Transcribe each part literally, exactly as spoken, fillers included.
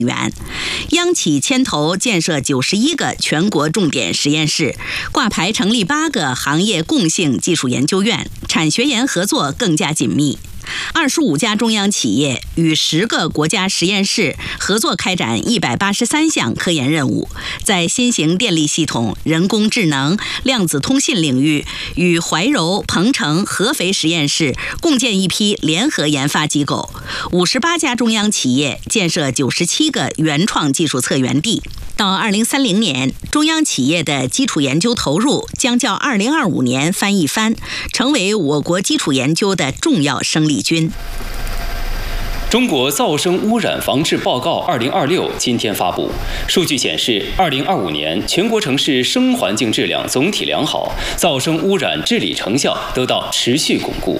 元。央企牵头建设九十一个全国重点实验室，挂牌成立八个行业共性技术研究院，产学研合作更加紧密。二十五家中央企业与十个国家实验室合作开展一百八十三项科研任务，在新型电力系统、人工智能、量子通信领域与怀柔、鹏城、合肥实验室共建一批联合研发机构。五十八家中央企业建设九十七个原创技术策源地。到二零三零年，中央企业的基础研究投入将较二零二五年翻一番，成为我国基础研究的重要生力军。 中国噪声污染防治报告二零二六今天发布，数据显示，二零二五年全国城市声环境质量总体良好，噪声污染治理成效得到持续巩固。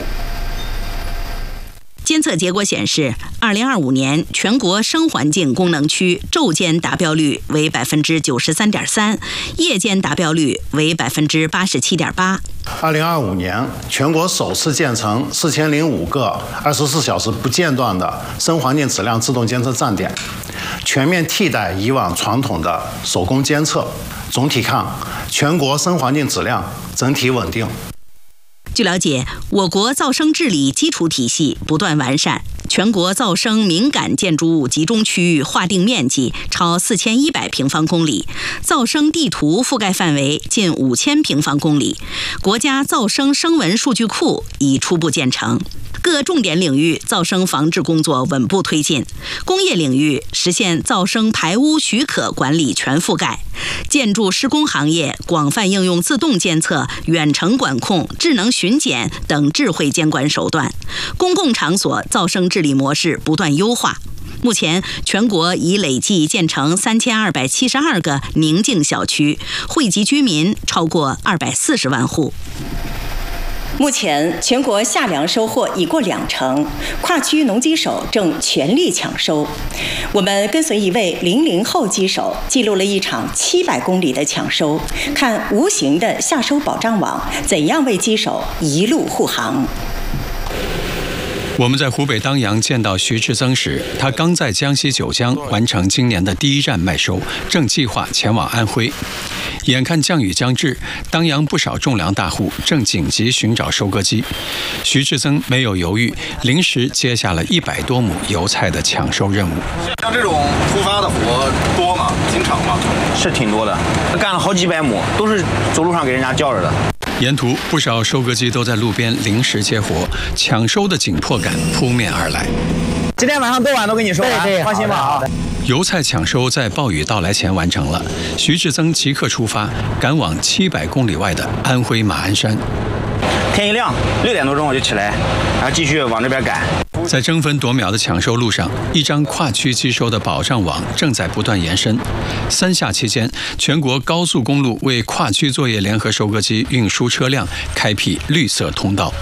监测结果显示，二零二五年全国声环境功能区昼间达标率为百分之九十三点三，夜间达标率为百分之八十七点八。 二零二五年，全国首次建成四千零五个二十四小时不间断的声环境质量自动监测站点，全面替代以往传统的手工监测。总体看，全国声环境质量整体稳定。 据了解，我国噪声治理基础体系不断完善，全国噪声敏感建筑物集中区域划定面积超四千一百平方公里，噪声地图覆盖范围近五千平方公里，国家噪声声纹数据库已初步建成。各重点领域噪声防治工作稳步推进，工业领域实现噪声排污许可管理全覆盖，建筑施工行业广泛应用自动监测、远程管控、智能巡检等智慧监管手段，公共场所噪声治理模式不断优化。目前，全国已累计建成三千二百七十二个宁静小区，惠及居民超过二百四十万户。 目前，全国夏粮收获已过两成，跨区农机手正全力抢收。我们跟随一位零零后机手，记录了一场七百公里的抢收，看无形的夏收保障网怎样为机手一路护航。 我们在湖北当阳见到徐志增时，他刚在江西九江完成今年的第一站麦收，正计划前往安徽。眼看降雨将至，当阳不少种粮大户正紧急寻找收割机。徐志增没有犹豫，临时接下了一百多亩油菜的抢收任务。 像这种突发的活多吗？经常吗？ 是挺多的，干了好几百亩，都是走路上给人家叫着的。 沿途不少收割机都在路边临时接活，抢收的紧迫感扑面而来。 今天晚上多晚都给你收完，对对，放心吧啊。 油菜抢收在暴雨到来前完成了，徐志增即刻出发，赶往七百公里外的安徽马鞍山。 天一亮，六点多钟我就起来，然后继续往这边赶。 在争分夺秒的抢收路上，一张跨区机收的保障网正在不断延伸。三夏期间，全国高速公路为跨区作业联合收割机运输车辆开辟绿色通道。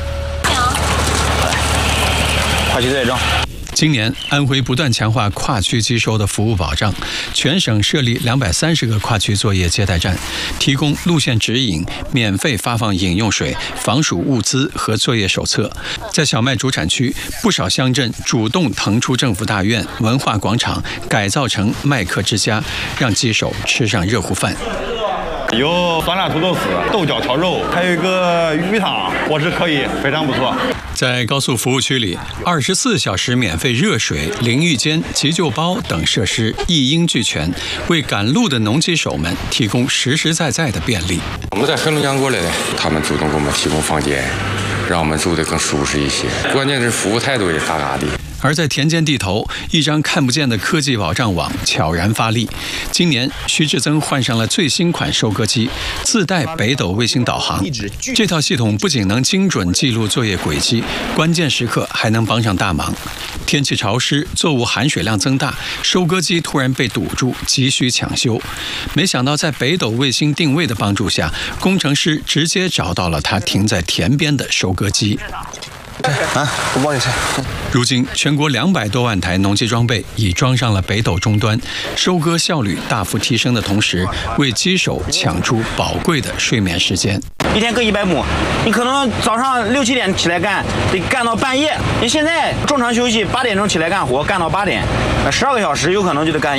跨区作业中。 今年，安徽不断强化跨区机收的服务保障，全省设立两百三十个跨区作业接待站，提供路线指引，免费发放饮用水、防暑物资和作业手册。在小麦主产区，不少乡镇主动腾出政府大院、文化广场，改造成麦客之家，让机手吃上热乎饭。 有酸辣土豆丝、豆角炒肉，还有一个鱼汤，伙食可以，非常不错。 在高速服务区里，二十四小时免费热水、淋浴间、急救包等设施一应俱全，为赶路的农机手们提供实实在在的便利。 我们在黑龙江过来的，他们主动给我们提供房间，让我们住得更舒适一些。关键是服务态度也嘎嘎的。 而在田间地头，一张看不见的科技保障网悄然发力。今年，徐志增换上了最新款收割机，自带北斗卫星导航。这套系统不仅能精准记录作业轨迹，关键时刻还能帮上大忙。天气潮湿，作物含水量增大，收割机突然被堵住，急需抢修。没想到在北斗卫星定位的帮助下，工程师直接找到了它停在田边的收割机。 啊，我帮你拆。 如今，全国两百多万台农机装备已装上了北斗终端，收割效率大幅提升的同时，为机手抢出宝贵的睡眠时间。 一天割一百亩，你可能早上六七点起来干，得干到半夜。你现在正常休息，八点钟起来干活，干到八点，十二个小时有可能就得干。